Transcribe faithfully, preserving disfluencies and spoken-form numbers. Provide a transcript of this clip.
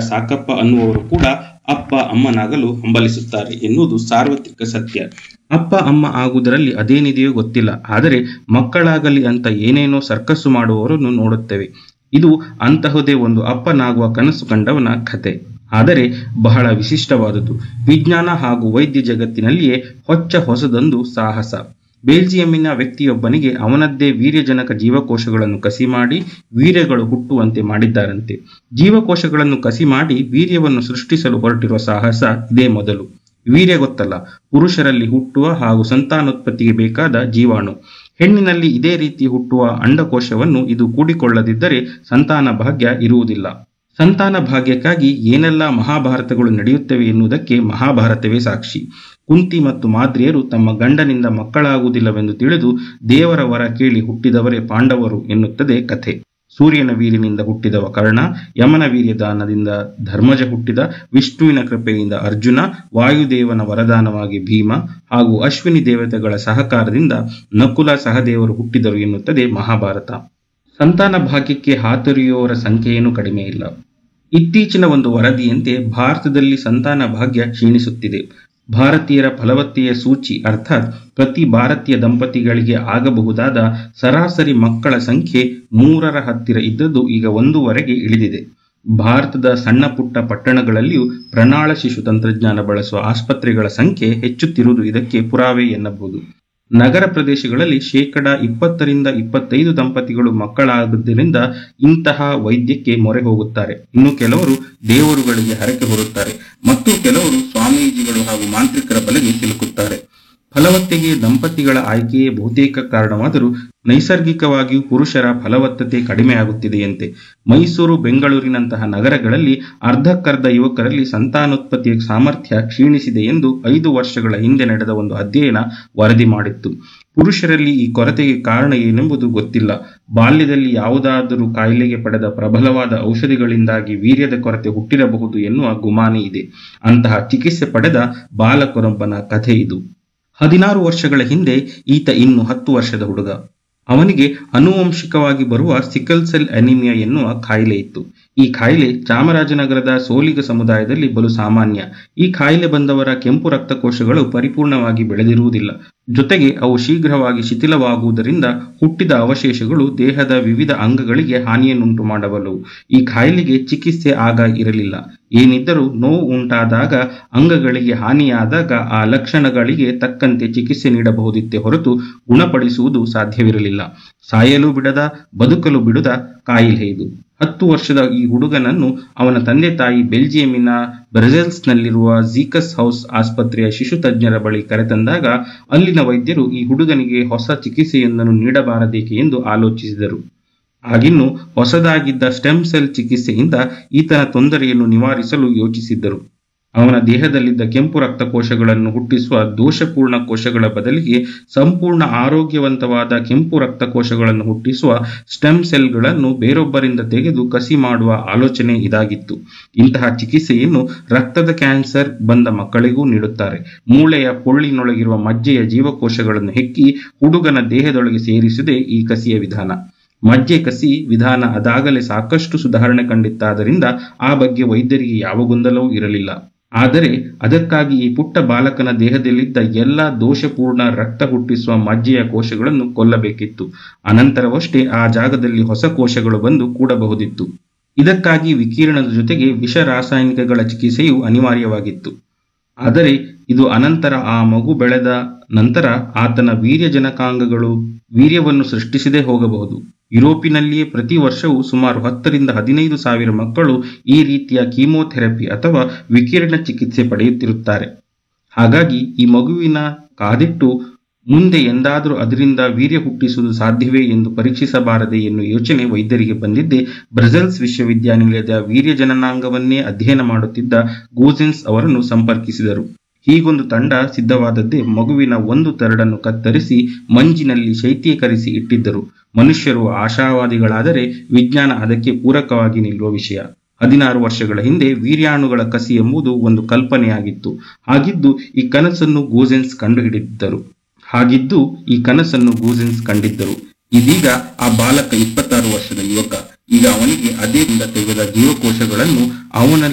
ಸಾಕಪ್ಪ ಅನ್ನುವರು ಕೂಡ ಅಪ್ಪ ಅಮ್ಮನಾಗಲು ಹಂಬಲಿಸುತ್ತಾರೆ ಎನ್ನುವುದು ಸಾರ್ವತ್ರಿಕ ಸತ್ಯ. ಅಪ್ಪ ಅಮ್ಮ ಆಗುವುದರಲ್ಲಿ ಅದೇನಿದೆಯೋ ಗೊತ್ತಿಲ್ಲ, ಆದರೆ ಮಕ್ಕಳಾಗಲಿ ಅಂತ ಏನೇನೋ ಸರ್ಕಸ್ಸು ಮಾಡುವವರನ್ನು ನೋಡುತ್ತೇವೆ. ಇದು ಅಂತಹುದೇ ಒಂದು ಅಪ್ಪನಾಗುವ ಕನಸು ಕಂಡವನ ಕಥೆ, ಆದರೆ ಬಹಳ ವಿಶಿಷ್ಟವಾದುದು. ವಿಜ್ಞಾನ ಹಾಗೂ ವೈದ್ಯ ಜಗತ್ತಿನಲ್ಲಿಯೇ ಹೊಚ್ಚ ಹೊಸದೊಂದು ಸಾಹಸ. ಬೆಲ್ಜಿಯಂನ ವ್ಯಕ್ತಿಯೊಬ್ಬನಿಗೆ ಅವನದ್ದೇ ವೀರ್ಯಜನಕ ಜೀವಕೋಶಗಳನ್ನು ಕಸಿ ಮಾಡಿ ವೀರ್ಯಗಳು ಹುಟ್ಟುವಂತೆ ಮಾಡಿದ್ದಾರಂತೆ. ಜೀವಕೋಶಗಳನ್ನು ಕಸಿ ಮಾಡಿ ವೀರ್ಯವನ್ನು ಸೃಷ್ಟಿಸಲು ಹೊರಟಿರುವ ಸಾಹಸ ಇದೇ ಮೊದಲು. ವೀರ್ಯ ಗೊತ್ತಲ್ಲ, ಪುರುಷರಲ್ಲಿ ಹುಟ್ಟುವ ಹಾಗೂ ಸಂತಾನೋತ್ಪತ್ತಿಗೆ ಬೇಕಾದ ಜೀವಾಣು. ಹೆಣ್ಣಿನಲ್ಲಿ ಇದೇ ರೀತಿ ಹುಟ್ಟುವ ಅಂಡಕೋಶವನ್ನು ಇದು ಕೂಡಿಕೊಳ್ಳದಿದ್ದರೆ ಸಂತಾನ ಭಾಗ್ಯ ಇರುವುದಿಲ್ಲ. ಸಂತಾನ ಭಾಗ್ಯಕ್ಕಾಗಿ ಏನೆಲ್ಲ ಮಹಾಭಾರತಗಳು ನಡೆಯುತ್ತವೆ ಎನ್ನುವುದಕ್ಕೆ ಮಹಾಭಾರತವೇ ಸಾಕ್ಷಿ. ಕುಂತಿ ಮತ್ತು ಮಾದ್ರಿಯರು ತಮ್ಮ ಗಂಡನಿಂದ ಮಕ್ಕಳಾಗುವುದಿಲ್ಲವೆಂದು ತಿಳಿದು ದೇವರ ವರ ಕೇಳಿ ಹುಟ್ಟಿದವರೇ ಪಾಂಡವರು ಎನ್ನುತ್ತದೆ ಕಥೆ. ಸೂರ್ಯನ ವೀರ್ಯನಿಂದ ಹುಟ್ಟಿದವ ಕರ್ಣ, ಯಮನ ವೀರ್ಯದಾನದಿಂದ ಧರ್ಮಜ ಹುಟ್ಟಿದ, ವಿಷ್ಣುವಿನ ಕೃಪೆಯಿಂದ ಅರ್ಜುನ, ವಾಯುದೇವನ ವರದಾನವಾಗಿ ಭೀಮ ಹಾಗೂ ಅಶ್ವಿನಿ ದೇವತೆಗಳ ಸಹಕಾರದಿಂದ ನಕುಲ ಸಹದೇವರು ಹುಟ್ಟಿದರು ಎನ್ನುತ್ತದೆ ಮಹಾಭಾರತ. ಸಂತಾನ ಭಾಗ್ಯಕ್ಕೆ ಹಾತೊರೆಯುವವರ ಸಂಖ್ಯೆಯೇನೂ ಕಡಿಮೆ ಇಲ್ಲ. ಇತ್ತೀಚಿನ ಒಂದು ವರದಿಯಂತೆ ಭಾರತದಲ್ಲಿ ಸಂತಾನ ಭಾಗ್ಯ ಕ್ಷೀಣಿಸುತ್ತಿದೆ. ಭಾರತೀಯರ ಫಲವತ್ತೆಯ ಸೂಚಿ ಅರ್ಥಾತ್ ಪ್ರತಿ ಭಾರತೀಯ ದಂಪತಿಗಳಿಗೆ ಆಗಬಹುದಾದ ಸರಾಸರಿ ಮಕ್ಕಳ ಸಂಖ್ಯೆ ಮೂರರ ಹತ್ತಿರ ಇದ್ದದ್ದು ಈಗ ಒಂದೂವರೆಗೆ ಇಳಿದಿದೆ. ಭಾರತದ ಸಣ್ಣ ಪುಟ್ಟ ಪಟ್ಟಣಗಳಲ್ಲಿಯೂ ಪ್ರಣಾಳ ಶಿಶು ತಂತ್ರಜ್ಞಾನ ಬಳಸುವ ಆಸ್ಪತ್ರೆಗಳ ಸಂಖ್ಯೆ ಹೆಚ್ಚುತ್ತಿರುವುದು ಇದಕ್ಕೆ ಪುರಾವೆ ಎನ್ನಬಹುದು. ನಗರ ಪ್ರದೇಶಗಳಲ್ಲಿ ಶೇಕಡ ಇಪ್ಪತ್ತರಿಂದ ಇಪ್ಪತ್ತೈದು ದಂಪತಿಗಳು ಮಕ್ಕಳಾಗುವುದರಿಂದ ಇಂತಹ ವೈದ್ಯಕ್ಕೆ ಮೊರೆ ಹೋಗುತ್ತಾರೆ. ಇನ್ನು ಕೆಲವರು ದೇವರುಗಳಿಗೆ ಹರಕೆ ಹೊರುತ್ತಾರೆ ಮತ್ತು ಕೆಲವರು ಸ್ವಾಮೀಜಿಗಳು ಹಾಗೂ ಮಾಂತ್ರಿಕರ ಬಲೆಗೆ ಸಿಲುಕುತ್ತಾರೆ. ಫಲವತ್ತೆಗೆ ದಂಪತಿಗಳ ಆಯ್ಕೆಯೇ ಬಹುತೇಕ ಕಾರಣವಾದರೂ ನೈಸರ್ಗಿಕವಾಗಿಯೂ ಪುರುಷರ ಫಲವತ್ತತೆ ಕಡಿಮೆಯಾಗುತ್ತಿದೆಯಂತೆ. ಮೈಸೂರು, ಬೆಂಗಳೂರಿನಂತಹ ನಗರಗಳಲ್ಲಿ ಅರ್ಧಕ್ಕರ್ಧ ಯುವಕರಲ್ಲಿ ಸಂತಾನೋತ್ಪತ್ತಿಯ ಸಾಮರ್ಥ್ಯ ಕ್ಷೀಣಿಸಿದೆ ಎಂದು ಐದು ವರ್ಷಗಳ ಹಿಂದೆ ನಡೆದ ಒಂದು ಅಧ್ಯಯನ ವರದಿ ಮಾಡಿತ್ತು. ಪುರುಷರಲ್ಲಿ ಈ ಕೊರತೆಗೆ ಕಾರಣ ಏನೆಂಬುದು ಗೊತ್ತಿಲ್ಲ. ಬಾಲ್ಯದಲ್ಲಿ ಯಾವುದಾದರೂ ಕಾಯಿಲೆಗೆ ಪಡೆದ ಪ್ರಬಲವಾದ ಔಷಧಿಗಳಿಂದಾಗಿ ವೀರ್ಯದ ಕೊರತೆ ಹುಟ್ಟಿರಬಹುದು ಎನ್ನುವ ಗುಮಾನಿ ಇದೆ. ಅಂತಹ ಚಿಕಿತ್ಸೆ ಪಡೆದ ಬಾಲಕೊರೊಬ್ಬನ ಕಥೆ ಇದು. ಹದಿನಾರು ವರ್ಷಗಳ ಹಿಂದೆ ಈತ ಇನ್ನು ಹತ್ತು ವರ್ಷದ ಹುಡುಗ. ಅವನಿಗೆ ಅನುವಂಶಿಕವಾಗಿ ಬರುವ ಸಿಕಲ್ ಸೆಲ್ ಅನಿಮಿಯಾ ಎನ್ನುವ ಕಾಯಿಲೆ ಇತ್ತು. ಈ ಕಾಯಿಲೆ ಚಾಮರಾಜನಗರದ ಸೋಲಿಗ ಸಮುದಾಯದಲ್ಲಿ ಬಲು ಸಾಮಾನ್ಯ. ಈ ಕಾಯಿಲೆ ಬಂದವರ ಕೆಂಪು ರಕ್ತಕೋಶಗಳು ಪರಿಪೂರ್ಣವಾಗಿ ಬೆಳೆದಿರುವುದಿಲ್ಲ. ಜೊತೆಗೆ ಅವು ಶೀಘ್ರವಾಗಿ ಶಿಥಿಲವಾಗುವುದರಿಂದ ಹುಟ್ಟಿದ ಅವಶೇಷಗಳು ದೇಹದ ವಿವಿಧ ಅಂಗಗಳಿಗೆ ಹಾನಿಯನ್ನುಂಟು ಮಾಡಬಲ್ಲವು. ಈ ಕಾಯಿಲೆಗೆ ಚಿಕಿತ್ಸೆ ಆಗ ಇರಲಿಲ್ಲ. ಏನಿದ್ದರೂ ನೋವು ಉಂಟಾದಾಗ, ಅಂಗಗಳಿಗೆ ಹಾನಿಯಾದಾಗ ಆ ಲಕ್ಷಣಗಳಿಗೆ ತಕ್ಕಂತೆ ಚಿಕಿತ್ಸೆ ನೀಡಬಹುದಿತ್ತೇ ಹೊರತು ಗುಣಪಡಿಸುವುದು ಸಾಧ್ಯವಿರಲಿಲ್ಲ. ಸಾಯಲು ಬಿಡದ, ಬದುಕಲು ಬಿಡದ ಕಾಯಿಲೆ ಇದು. ಹತ್ತು ವರ್ಷದ ಈ ಹುಡುಗನನ್ನು ಅವನ ತಂದೆ ತಾಯಿ ಬೆಲ್ಜಿಯಂನ ಬ್ರಸೆಲ್ಸ್ನಲ್ಲಿರುವ ಝೀಕಸ್ ಹೌಸ್ ಆಸ್ಪತ್ರೆಯ ಶಿಶು ತಜ್ಞರ ಬಳಿ ಕರೆತಂದಾಗ ಅಲ್ಲಿನ ವೈದ್ಯರು ಈ ಹುಡುಗನಿಗೆ ಹೊಸ ಚಿಕಿತ್ಸೆಯೊಂದನ್ನು ನೀಡಬಾರದೇಕೆ ಎಂದು ಆಲೋಚಿಸಿದರು. ಆಗಿನ್ನು ಹೊಸದಾಗಿದ್ದ ಸ್ಟೆಮ್ ಸೆಲ್ ಚಿಕಿತ್ಸೆಯಿಂದ ಈತನ ತೊಂದರೆಯನ್ನು ನಿವಾರಿಸಲು ಯೋಚಿಸಿದ್ದರು. ಅವನ ದೇಹದಲ್ಲಿದ್ದ ಕೆಂಪು ರಕ್ತಕೋಶಗಳನ್ನು ಹುಟ್ಟಿಸುವ ದೋಷಪೂರ್ಣ ಕೋಶಗಳ ಬದಲಿಗೆ ಸಂಪೂರ್ಣ ಆರೋಗ್ಯವಂತವಾದ ಕೆಂಪು ರಕ್ತಕೋಶಗಳನ್ನು ಹುಟ್ಟಿಸುವ ಸ್ಟೆಮ್ ಸೆಲ್ಗಳನ್ನು ಬೇರೊಬ್ಬರಿಂದ ತೆಗೆದು ಕಸಿ ಮಾಡುವ ಆಲೋಚನೆ ಇದಾಗಿತ್ತು. ಇಂತಹ ಚಿಕಿತ್ಸೆಯನ್ನು ರಕ್ತದ ಕ್ಯಾನ್ಸರ್ ಬಂದ ಮಕ್ಕಳಿಗೂ ನೀಡುತ್ತಾರೆ. ಮೂಳೆಯ ಪೊಳ್ಳಿನೊಳಗಿರುವ ಮಜ್ಜೆಯ ಜೀವಕೋಶಗಳನ್ನು ಹೆಕ್ಕಿ ಹುಡುಗನ ದೇಹದೊಳಗೆ ಸೇರಿಸುವುದೇ ಈ ಕಸಿಯ ವಿಧಾನ. ಮಜ್ಜೆ ಕಸಿ ವಿಧಾನ ಅದಾಗಲೇ ಸಾಕಷ್ಟು ಸುಧಾರಣೆ ಕಂಡಿತ್ತಾದ್ದರಿಂದ ಆ ಬಗ್ಗೆ ವೈದ್ಯರಿಗೆ ಯಾವ ಗೊಂದಲವೂ ಇರಲಿಲ್ಲ. ಆದರೆ ಅದಕ್ಕಾಗಿ ಈ ಪುಟ್ಟ ಬಾಲಕನ ದೇಹದಲ್ಲಿದ್ದ ಎಲ್ಲ ದೋಷಪೂರ್ಣ ರಕ್ತ ಹುಟ್ಟಿಸುವ ಮಜ್ಜೆಯ ಕೋಶಗಳನ್ನು ಕೊಲ್ಲಬೇಕಿತ್ತು. ಅನಂತರವಷ್ಟೇ ಆ ಜಾಗದಲ್ಲಿ ಹೊಸ ಕೋಶಗಳು ಬಂದು ಕೂಡಬಹುದಿತ್ತು. ಇದಕ್ಕಾಗಿ ವಿಕಿರಣದ ಜೊತೆಗೆ ವಿಷ ರಾಸಾಯನಿಕಗಳ ಚಿಕಿತ್ಸೆಯು ಅನಿವಾರ್ಯವಾಗಿತ್ತು. ಆದರೆ ಇದು ಅನಂತರ ಆ ಮಗು ಬೆಳೆದ ನಂತರ ಆತನ ವೀರ್ಯಜನಕಾಂಗಗಳು ವೀರ್ಯವನ್ನು ಸೃಷ್ಟಿಸದೇ ಹೋಗಬಹುದು. ಯುರೋಪಿನಲ್ಲಿಯೇ ಪ್ರತಿ ವರ್ಷವೂ ಸುಮಾರು ಹತ್ತರಿಂದ ಹದಿನೈದು ಸಾವಿರ ಮಕ್ಕಳು ಈ ರೀತಿಯ ಕೀಮೋಥೆರಪಿ ಅಥವಾ ವಿಕಿರಣ ಚಿಕಿತ್ಸೆ ಪಡೆಯುತ್ತಿರುತ್ತಾರೆ. ಹಾಗಾಗಿ ಈ ಮಗುವಿನ ಕಾದಿಟ್ಟು ಮುಂದೆ ಎಂದಾದರೂ ಅದರಿಂದ ವೀರ್ಯ ಹುಟ್ಟಿಸುವುದು ಸಾಧ್ಯವೇ ಎಂದು ಪರೀಕ್ಷಿಸಬಾರದೆ ಎನ್ನುವ ಯೋಚನೆ ವೈದ್ಯರಿಗೆ ಬಂದಿದ್ದೇ ಬ್ರಸೆಲ್ಸ್ ವಿಶ್ವವಿದ್ಯಾನಿಲಯದ ವೀರ್ಯಜನನಾಂಗವನ್ನೇ ಅಧ್ಯಯನ ಮಾಡುತ್ತಿದ್ದ ಗೂಸೆನ್ಸ್ ಅವರನ್ನು ಸಂಪರ್ಕಿಸಿದರು. ಹೀಗೊಂದು ತಂಡ ಸಿದ್ಧವಾದದ್ದೇ ಮಗುವಿನ ಒಂದು ತರಡನ್ನು ಕತ್ತರಿಸಿ ಮಂಜಿನಲ್ಲಿ ಶೈತ್ಯೀಕರಿಸಿ ಇಟ್ಟಿದ್ದರು. ಮನುಷ್ಯರು ಆಶಾವಾದಿಗಳಾದರೆ ವಿಜ್ಞಾನ ಅದಕ್ಕೆ ಪೂರಕವಾಗಿ ನಿಲ್ಲುವ ವಿಷಯ. ಹದಿನಾರು ವರ್ಷಗಳ ಹಿಂದೆ ವೀರ್ಯಾಣುಗಳ ಕಸಿ ಎಂಬುದು ಒಂದು ಕಲ್ಪನೆಯಾಗಿತ್ತು. ಹಾಗಿದ್ದು ಈ ಕನಸನ್ನು ಗೂಸೆನ್ಸ್ ಕಂಡುಹಿಡಿದಿದ್ದರು. ಹಾಗಿದ್ದು ಈ ಕನಸನ್ನು ಗೂಸೆನ್ಸ್ ಕಂಡಿದ್ದರು. ಇದೀಗ ಆ ಬಾಲಕ ಇಪ್ಪತ್ತಾರು ವರ್ಷದ ಯುವಕ. ಈಗ ಅವನಿಗೆ ಅದೇ ತೆಗೆದ ಜೀವಕೋಶಗಳನ್ನು ಅವನಲ್ಲಿ